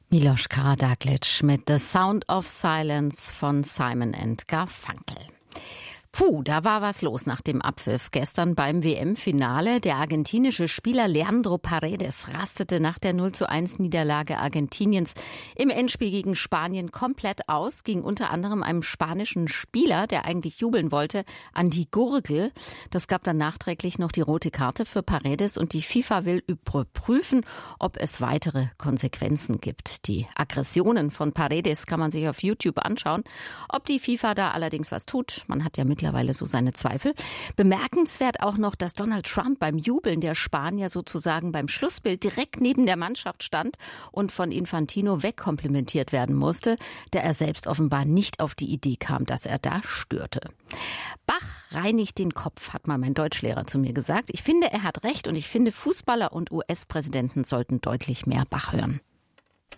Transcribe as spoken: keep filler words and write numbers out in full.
Miloš Karađagić mit The Sound of Silence von Simon and Garfunkel. Puh, da war was los nach dem Abpfiff gestern beim W M-Finale. Der argentinische Spieler Leandro Paredes rastete nach der null zu eins Niederlage Argentiniens im Endspiel gegen Spanien komplett aus, ging unter anderem einem spanischen Spieler, der eigentlich jubeln wollte, an die Gurgel. Das gab dann nachträglich noch die rote Karte für Paredes und die FIFA will überprüfen, ob es weitere Konsequenzen gibt. Die Aggressionen von Paredes kann man sich auf YouTube anschauen. Ob die FIFA da allerdings was tut, man hat ja mittlerweile mittlerweile so seine Zweifel. Bemerkenswert auch noch, dass Donald Trump beim Jubeln der Spanier sozusagen beim Schlussbild direkt neben der Mannschaft stand und von Infantino wegkomplimentiert werden musste, der er selbst offenbar nicht auf die Idee kam, dass er da störte. Bach reinigt den Kopf, hat mal mein Deutschlehrer zu mir gesagt. Ich finde, er hat recht und ich finde, Fußballer und U S-Präsidenten sollten deutlich mehr Bach hören.